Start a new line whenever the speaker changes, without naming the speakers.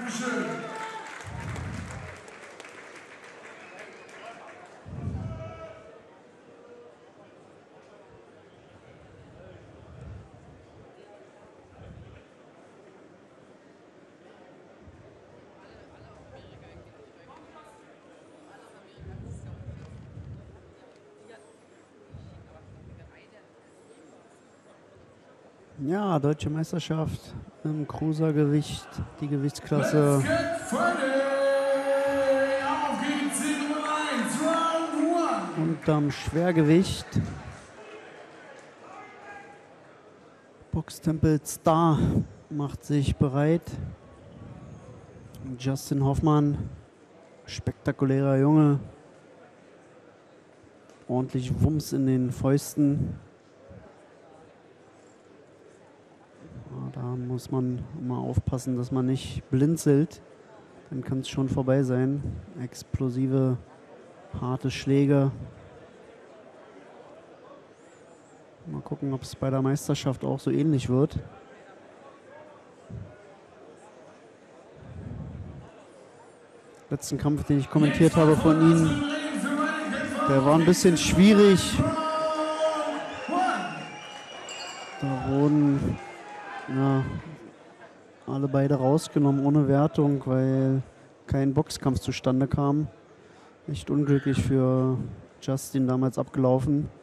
Dankeschön.
Ja, Deutsche Meisterschaft im Cruisergewicht, die Gewichtsklasse.
Let's get Friday. Auf geht's in Nummer 1, Round 1.
Unterm Schwergewicht. Boxtempel Star macht sich bereit. Justin Hoffmann, spektakulärer Junge. Ordentlich Wumms in den Fäusten. Da muss man mal aufpassen, dass man nicht blinzelt. Dann kann es schon vorbei sein. Explosive, harte Schläge. Mal gucken, ob es bei der Meisterschaft auch so ähnlich wird. Letzten Kampf, den ich kommentiert habe von ihm, der war ein bisschen schwierig. Da wurden ja, alle beide rausgenommen ohne Wertung, weil kein Boxkampf zustande kam. Echt unglücklich für Justin damals abgelaufen.